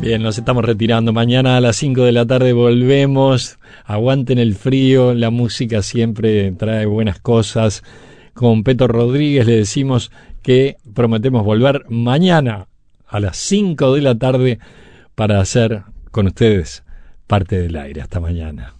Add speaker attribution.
Speaker 1: Bien, nos estamos retirando. Mañana a las 5 de la tarde volvemos. Aguanten el frío, la música siempre trae buenas cosas. Con Peto Rodríguez le decimos que prometemos volver mañana a las 5 de la tarde para hacer con ustedes Parte del Aire. Hasta mañana.